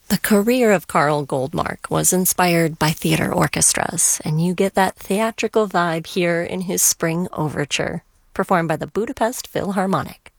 The career of Karl Goldmark was inspired by theater orchestras, and you get that theatrical vibe here in his Spring Overture, performed by the Budapest Philharmonic.